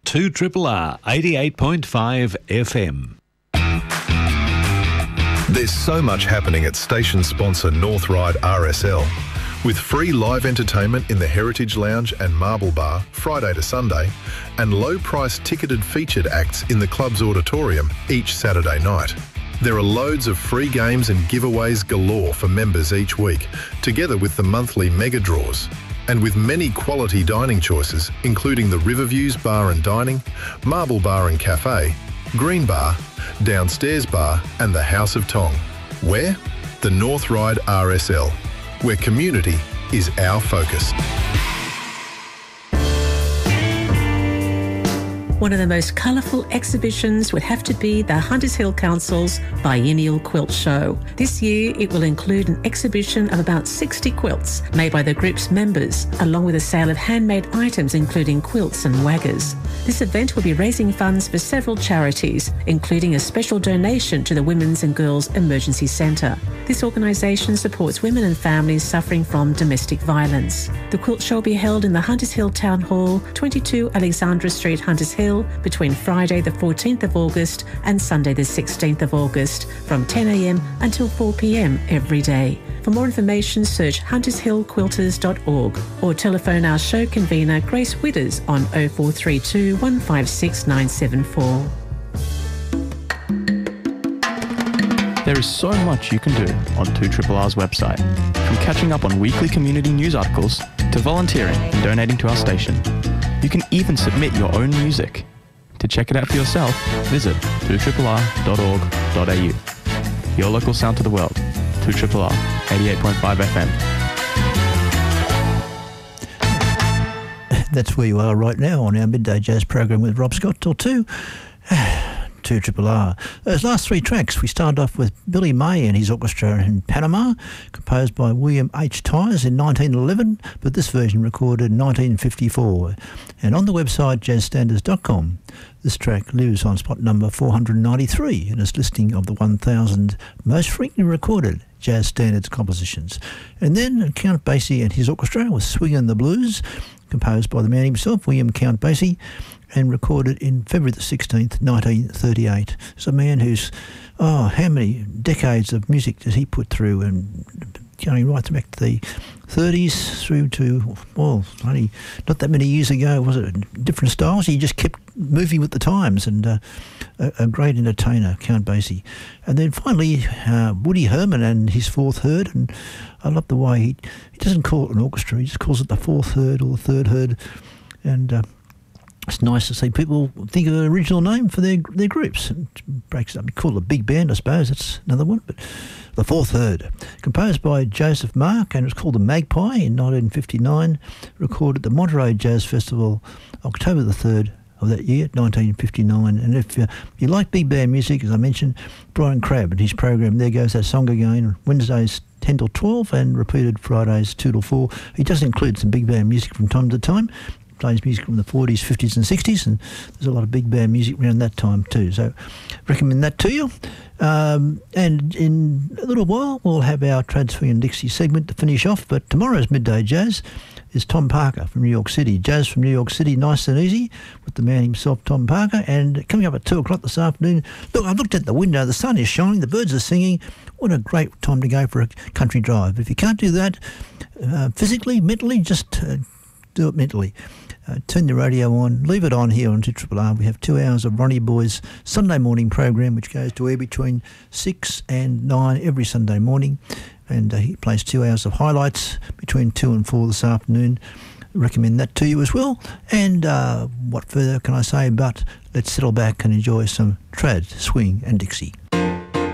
2RRR 88.5 FM. There's so much happening at station sponsor North Ryde RSL. With free live entertainment in the Heritage Lounge and Marble Bar Friday to Sunday, and low-price ticketed featured acts in the club's auditorium each Saturday night. There are loads of free games and giveaways galore for members each week, together with the monthly mega draws. And with many quality dining choices, including the Riverviews Bar and Dining, Marble Bar and Cafe, Green Bar, Downstairs Bar and the House of Tong. Where? The North Ryde RSL, where community is our focus. One of the most colourful exhibitions would have to be the Hunters Hill Council's Biennial Quilt Show. This year it will include an exhibition of about 60 quilts made by the group's members, along with a sale of handmade items including quilts and waggers. This event will be raising funds for several charities, including a special donation to the Women's and Girls Emergency Centre. This organisation supports women and families suffering from domestic violence. The quilt show will be held in the Hunters Hill Town Hall, 22 Alexandra Street, Hunters Hill, between Friday the 14th of August and Sunday the 16th of August from 10 a.m. until 4 p.m. every day. For more information, search huntershillquilters.org or telephone our show convener Grace Widders on 0432 156 974. There is so much you can do on 2RRR's website, from catching up on weekly community news articles to volunteering and donating to our station. You can even submit your own music. To check it out for yourself, visit 2RRR.org.au. Your local sound to the world. 2RRR 88.5 FM. That's where you are right now on our Midday Jazz program with Rob Scott till 2. 2RRR. Those last three tracks, we started off with Billy May and his orchestra in Panama, composed by William H. Tyers in 1911, but this version recorded in 1954. And on the website jazzstandards.com, this track lives on spot number 493 in its listing of the 1,000 most frequently recorded jazz standards compositions. And then Count Basie and his orchestra with Swingin' the Blues, composed by the man himself, William Count Basie, and recorded in February the 16th, 1938. It's a man who's, how many decades of music does he put through, and going right back to the 30s through to, only not that many years ago, was it? Different styles. He just kept moving with the times, and a great entertainer, Count Basie. And then finally, Woody Herman and his Fourth Herd, and I love the way he doesn't call it an orchestra, he just calls it the Fourth Herd or the Third Herd, and it's nice to see people think of an original name for their groups. It breaks it up. You call it a big band, I suppose. That's another one. But the Fourth Herd, composed by Joseph Mark, and it was called the Magpie in 1959, recorded at the Monterey Jazz Festival October the 3rd of that year, 1959. And if you like big band music, as I mentioned, Brian Crabb and his program, There Goes That Song Again, Wednesdays 10 till 12 and repeated Fridays 2 till 4. He does include some big band music from time to time. Plays music from the 40s, 50s and 60s, and there's a lot of big band music around that time too. So recommend that to you. And in a little while we'll have our Transfer and Dixie segment to finish off, but tomorrow's Midday Jazz is Tom Parker from New York City. Jazz from New York City, nice and easy, with the man himself, Tom Parker. And coming up at 2 o'clock this afternoon, look, I've looked at the window, the sun is shining, the birds are singing. What a great time to go for a country drive. If you can't do that physically, mentally, just do it mentally. Turn the radio on, leave it on here on 2RRR. We have 2 hours of Ronnie Boy's Sunday morning program, which goes to air between 6 and 9 every Sunday morning. And he plays 2 hours of highlights between 2 and 4 this afternoon. Recommend that to you as well. And what further can I say but let's settle back and enjoy some trad, swing and Dixie.